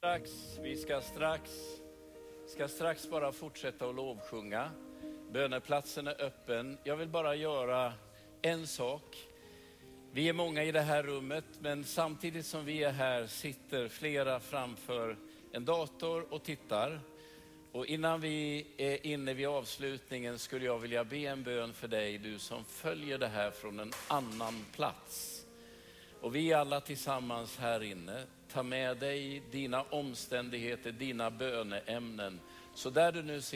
Vi ska strax bara fortsätta att lovsjunga. Böneplatsen är öppen. Jag vill bara göra en sak. Vi är många i det här rummet, men samtidigt som vi är här sitter flera framför en dator och tittar. Och innan vi är inne vid avslutningen skulle jag vilja be en bön för dig, du som följer det här från en annan plats. Och vi alla tillsammans här inne, ta med dig dina omständigheter, dina böneämnen. Så där du nu ser